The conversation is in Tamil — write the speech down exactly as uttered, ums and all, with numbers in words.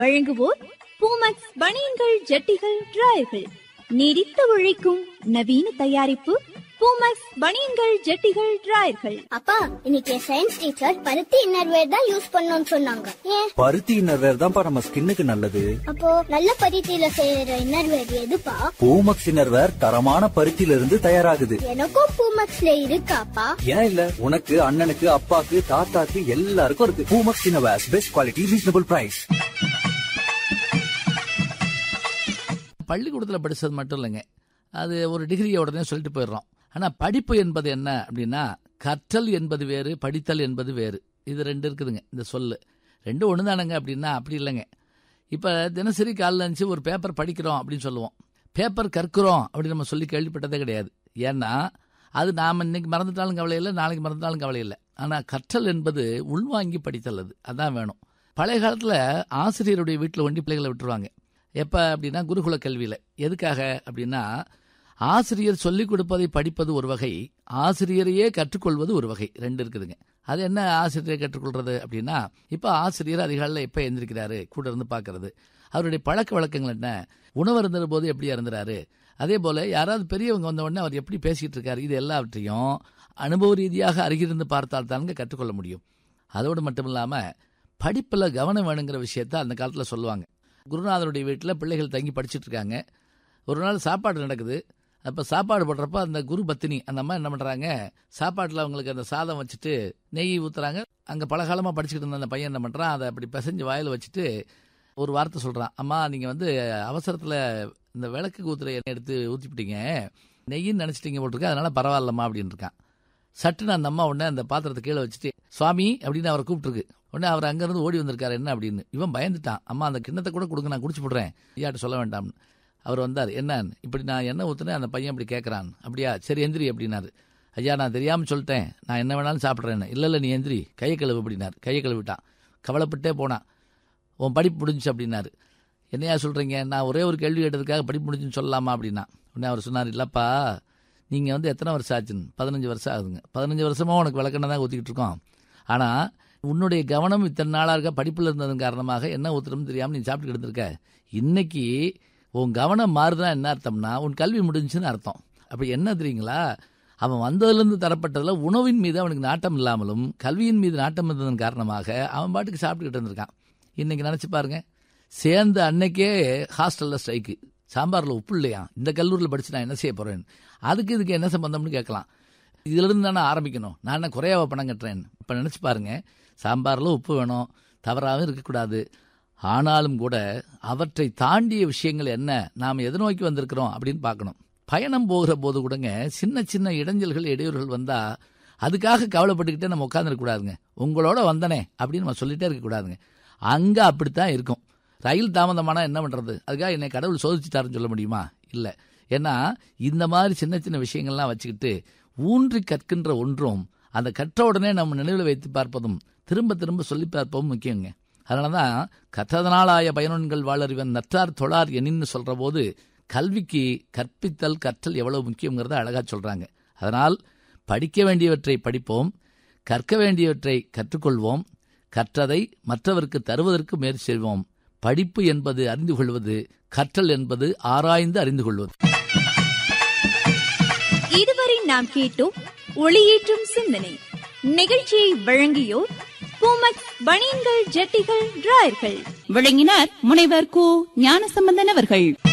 வழங்குவோர் பூமக்ஸ் பனியன்கள், ஜட்டிகள், டிராயர்கள். நீடித்த உழைக்கும் நவீன தயாரிப்பு பூமக்ஸ் பனியன்கள், ஜட்டிகள், டிராயர்கள். அப்பா, இன்னைக்கு சயின்ஸ் டீச்சர் பருத்தி இன்னர்வேர் தான் யூஸ் பண்ணணும்னு சொன்னாங்க. ஏன்? பருத்தி இன்னர்வேர் தான்ப்பா நம்ம ஸ்கின்னுக்கு நல்லது. அப்போ நல்ல பருத்தியில செய்யற இன்னர்வேர் எதுப்பா? பூமக்ஸ் இன்னர்வேர் தரமான பருத்தியில இருந்து தயாராகுது. எனக்கும் பூமக்ஸ்ல இருக்காப்பா? ஏன் இல்ல, உனக்கு, அண்ணனுக்கு, அப்பாக்கு, தாத்தாக்கு எல்லாருக்கும் இருக்கு. Poomex innerwear, best quality, reasonable price. பள்ளிக்கூடத்தில் படித்தது மட்டும் இல்லைங்க, அது ஒரு டிகிரியை உடனே சொல்லிட்டு போயிடுறோம். ஆனால் படிப்பு என்பது என்ன அப்படின்னா, கற்றல் என்பது வேறு, படித்தல் என்பது வேறு. இது ரெண்டு இருக்குதுங்க. இந்த சொல்லு ரெண்டும் ஒன்று தானுங்க அப்படின்னா அப்படி இல்லைங்க. இப்போ தினசரி காலையில் இருந்துச்சு ஒரு பேப்பர் படிக்கிறோம் அப்படின்னு சொல்லுவோம். பேப்பர் கற்கிறோம் அப்படின்னு நம்ம சொல்லி கேள்விப்பட்டதே கிடையாது. ஏன்னா அது நாம் இன்னைக்கு மறந்துட்டாலும் கவலை இல்லை, நாளைக்கு மறந்துட்டாலும் கவலை இல்லை. ஆனால் கற்றல் என்பது உள்வாங்கி படித்தல், அது அதான் வேணும். பழைய காலத்தில் ஆசிரியருடைய வீட்டில் ஒண்டி பிள்ளைகளை விட்டுருவாங்க. எப்போ அப்படின்னா குருகுல கல்வியில். எதுக்காக அப்படின்னா, ஆசிரியர் சொல்லிக் கொடுப்பதை படிப்பது ஒரு வகை, ஆசிரியரையே கற்றுக்கொள்வது ஒரு வகை. ரெண்டு இருக்குதுங்க. அது என்ன ஆசிரியரை கற்றுக்கொள்றது அப்படின்னா, இப்போ ஆசிரியர் அதிகாலையில் எப்போ எழுந்திருக்கிறாரு, கூட இருந்து பார்க்கறது, அவருடைய பழக்க வழக்கங்கள் என்ன, உணவு இருந்த போது எப்படி இருந்துறாரு, அதே போல் யாராவது பெரியவங்க வந்த உடனே அவர் எப்படி பேசிகிட்டு இருக்காரு, இது எல்லாவற்றையும் அனுபவ ரீதியாக அருகிருந்து பார்த்தால் தானுங்க கற்றுக்கொள்ள முடியும். அதோடு மட்டும் இல்லாமல் படிப்பில் கவனம் வேணுங்கிற விஷயத்த அந்த காலத்தில் சொல்லுவாங்க. குருநாதருடைய வீட்டில் பிள்ளைகள் தங்கி படிச்சுட்டு இருக்காங்க. ஒரு நாள் சாப்பாடு நடக்குது. அப்போ சாப்பாடு போடுறப்ப அந்த குரு பத்தினி அந்த அம்மா என்ன பண்ணுறாங்க, சாப்பாட்டில் அவங்களுக்கு அந்த சாதம் வச்சுட்டு நெய் ஊற்றுறாங்க. அங்கே பலகாலமாக படிச்சுக்கிட்டு இருந்த அந்த பையன் என்ன பண்ணுறான், அதை அப்படி பிசைஞ்சு வாயில் வச்சுட்டு ஒரு வார்த்தை சொல்கிறான். அம்மா, நீங்கள் வந்து அவசரத்தில் இந்த விளக்கு ஊற்றுற எண்ணெய் எடுத்து ஊற்றிப்பிட்டீங்க, நெய்யின்னு நினச்சிட்டிங்க போட்டிருக்கேன், அதனால் பரவாயில்லம்மா அப்படின்னு இருக்கான். சட்டுன்னு அந்த அம்மா உடனே அந்த பாத்திரத்தை கீழே வச்சுட்டு சுவாமி அப்படின்னு அவரை கூப்பிட்டுருக்கு. உடனே அவர் அங்கேருந்து ஓடி வந்திருக்காரு. என்ன அப்படின்னு இவன் பயந்துட்டான். அம்மா, அந்த கிண்ணத்தை கூட கொடுங்க, நான் குடிச்சு போடுறேன், ஐயாட்ட சொல்ல வேண்டாம்னு. அவர் வந்தார். என்னன்னு, இப்படி நான் என்ன ஊற்றுனேன், அந்த பையன் இப்படி கேட்குறான். அப்படியா, சரி எந்திரி அப்படின்னாரு. ஐயா, நான் தெரியாமல் சொல்லிட்டேன், நான் என்ன வேணாலும் சாப்பிட்றேன்னு. இல்லை இல்லை நீ எந்திரி, கையை கழுவு அப்படின்னாரு. கையை கழுவிட்டான். கவலைப்பட்டே போனான். உன் படிப்பு முடிஞ்சிச்சு அப்படின்னாரு. என்னையா சொல்கிறீங்க, நான் ஒரே ஒரு கேள்வி கேட்டதுக்காக படிப்பு முடிஞ்சுன்னு சொல்லலாமா அப்படின்னா. உடனே அவர் சொன்னார், இல்லைப்பா, நீங்கள் வந்து எத்தனை வருஷம் ஆச்சுன்னு? பதினஞ்சு வருஷம் ஆகுதுங்க. பதினஞ்சு வருஷமாக உனக்கு விளக்கெண்ணெய் தான் ஊற்றிக்கிட்டு இருக்கோம். ஆனால் உன்னுடைய கவனம் இத்தனை நாளாக இருக்க படிப்பில் இருந்ததன் காரணமாக என்ன ஊற்றுறோம்னு தெரியாமல் நீ சாப்பிட்டு இருந்திருக்க. இன்னைக்கு உன் கவனம் மாறுதுன்னா என்ன அர்த்தம்னா, உன் கல்வி முடிஞ்சுன்னு அர்த்தம். அப்படி என்ன தெரியுங்களா, அவன் வந்ததுலேருந்து தரப்பட்டதில் உணவின் மீது அவனுக்கு நாட்டம் இல்லாமலும் கல்வியின் மீது நாட்டம் இருந்ததன் காரணமாக அவன் பாட்டுக்கு சாப்பிட்டுக்கிட்டு இருந்திருக்கான். இன்னைக்கு நினச்சி பாருங்க, சேர்ந்த அன்னைக்கே ஹாஸ்டலில் ஸ்ட்ரைக்கு, சாம்பாரில் உப்பு இல்லையா, இந்த கல்லூரியில் படித்து நான் என்ன செய்ய போகிறேன், அதுக்கு இதுக்கு என்ன சம்பந்தம்னு கேட்கலாம். இதிலிருந்து தானே ஆரம்பிக்கணும். நான் என்ன குறையாவ பணம் கட்டுறேன். இப்போ நினச்சி பாருங்க, சாம்பாரில் உப்பு வேணும், தவறாகவும் இருக்கக்கூடாது. ஆனாலும் கூட அவற்றை தாண்டிய விஷயங்கள் என்ன, நாம் எதை நோக்கி வந்திருக்கிறோம் அப்படின்னு பார்க்கணும். பயணம் போகிற போது கூடங்க சின்ன சின்ன இடைஞ்சல்கள், இடையூறுகள் வந்தால் அதுக்காக கவலைப்பட்டுக்கிட்டே நம்ம உட்காந்துருக்கக்கூடாதுங்க. உங்களோட வந்தனே அப்படின்னு நம்ம சொல்லிகிட்டே இருக்கக்கூடாதுங்க. அங்கே அப்படித்தான் இருக்கும். ரயில் தாமதமானால் என்ன பண்ணுறது, அதுக்காக என்னை கடவுள் சோதிச்சுட்டாருன்னு சொல்ல முடியுமா? இல்லை. ஏன்னா இந்த மாதிரி சின்ன சின்ன விஷயங்கள்லாம் வச்சுக்கிட்டு ஊன்றி கற்கின்ற ஒன்றும், அந்த கற்ற உடனே நம்ம நினைவில் வைத்து பார்ப்பதும் திரும்ப திரும்ப சொல்லி பார்ப்பதும் முக்கியங்க. அதனால தான் கற்றதனாலாய பயனன்கள் வாழறிவன் நற்றார் தொழார் எனின்னு சொல்கிற போது கல்விக்கு கற்பித்தல், கற்றல் எவ்வளவு முக்கியங்கிறத அழகாக சொல்கிறாங்க. அதனால் படிக்க வேண்டியவற்றை படிப்போம், கற்க வேண்டியவற்றை கற்றுக்கொள்வோம், கற்றதை மற்றவருக்கு தருவதற்கு முயற்சி செய்வோம். படிப்பு என்பது அறிந்து கொள்வது, கற்றல் என்பது ஆராய்ந்து அறிந்து கொள்வது. இதுவரை நாம் கேட்டோம் ஒளியேற்றும் சிந்தனை. நிகழ்ச்சியை வழங்கியோர் பூமக்ஸ் பனியன்கள், ஜட்டிகள், டிராயர்கள். வழங்கினார் முனைவர் கு ஞானசம்பந்தன் அவர்கள்.